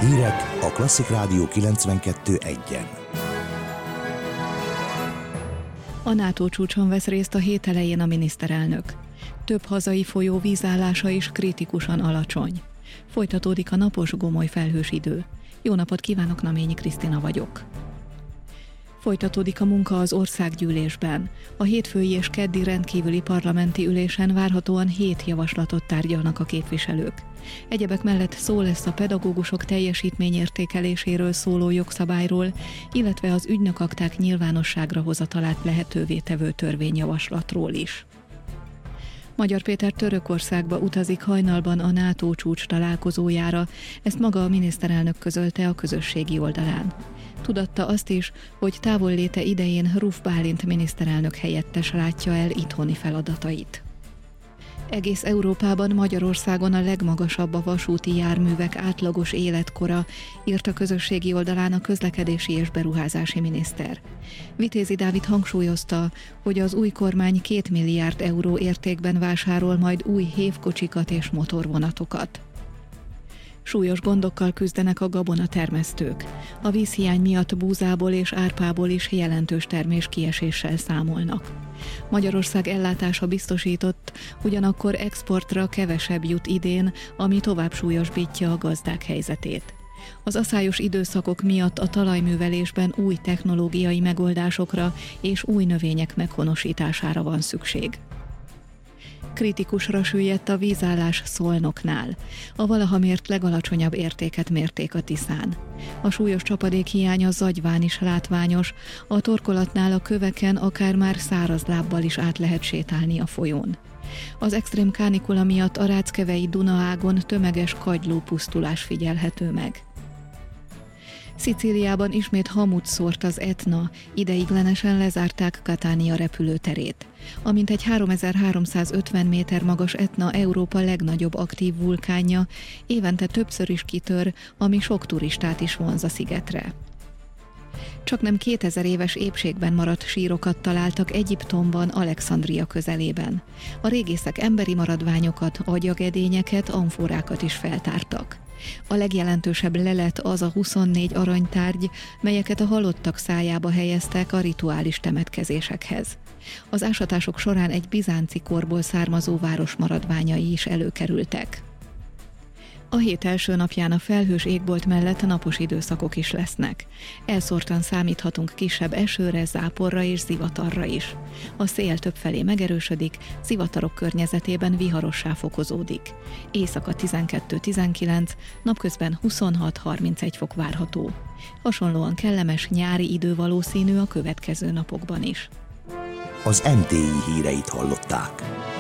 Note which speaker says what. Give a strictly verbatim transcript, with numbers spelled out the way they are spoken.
Speaker 1: Hírek a Klasszik Rádió kilencvenkettő egyen.
Speaker 2: A NATO csúcson vesz részt a hét elején a miniszterelnök. Több hazai folyó vízállása is kritikusan alacsony. Folytatódik a napos, gomoly felhős idő. Jó napot kívánok, Naményi Krisztina vagyok. Folytatódik a munka az országgyűlésben. A hétfői és keddi rendkívüli parlamenti ülésen várhatóan hét javaslatot tárgyalnak a képviselők. Egyebek mellett szó lesz a pedagógusok teljesítményértékeléséről szóló jogszabályról, illetve az ügynökakták nyilvánosságra hozatalát lehetővé tevő törvényjavaslatról is. Magyar Péter Törökországba utazik hajnalban a NATO csúcs találkozójára, ezt maga a miniszterelnök közölte a közösségi oldalán. Tudatta azt is, hogy távolléte idején Ruf Bálint miniszterelnök helyettes látja el itthoni feladatait. Egész Európában, Magyarországon a legmagasabb a vasúti járművek átlagos életkora, írt a közösségi oldalán a közlekedési és beruházási miniszter. Vitézi Dávid hangsúlyozta, hogy az új kormány két milliárd euró értékben vásárol majd új hévkocsikat és motorvonatokat. Súlyos gondokkal küzdenek a gabonatermesztők. A vízhiány miatt búzából és árpából is jelentős termés kieséssel számolnak. Magyarország ellátása biztosított, ugyanakkor exportra kevesebb jut idén, ami tovább súlyosbítja a gazdák helyzetét. Az aszályos időszakok miatt a talajművelésben új technológiai megoldásokra és új növények meghonosítására van szükség. Kritikusra süllyedt a vízállás Szolnoknál. A valaha mért legalacsonyabb értéket mérték a Tiszán. A súlyos csapadékhiány a Zagyván is látványos, a torkolatnál a köveken akár már száraz lábbal is át lehet sétálni a folyón. Az extrém kánikula miatt a Ráckevei Dunaágon tömeges kagylópusztulás figyelhető meg. Szicíliában ismét hamut szórt az Etna, ideiglenesen lezárták Catania repülőterét. A mintegy háromezer-háromszázötven méter magas Etna Európa legnagyobb aktív vulkánja, évente többször is kitör, ami sok turistát is vonz a szigetre. Csaknem kétezer éves épségben maradt sírokat találtak Egyiptomban, Alexandria közelében. A régészek emberi maradványokat, agyagedényeket, amforákat is feltártak. A legjelentősebb lelet az a huszonnégy aranytárgy, melyeket a halottak szájába helyeztek a rituális temetkezésekhez. Az ásatások során egy bizánci korból származó város maradványai is előkerültek. A hét első napján a felhős égbolt mellett napos időszakok is lesznek. Elszórtan számíthatunk kisebb esőre, záporra és zivatarra is. A szél többfelé megerősödik, zivatarok környezetében viharossá fokozódik. Éjszaka tizenkettő-tizenkilenc, napközben huszonhat-harmincegy fok várható. Hasonlóan kellemes nyári idő valószínű a következő napokban is.
Speaker 1: Az em té i híreit hallották.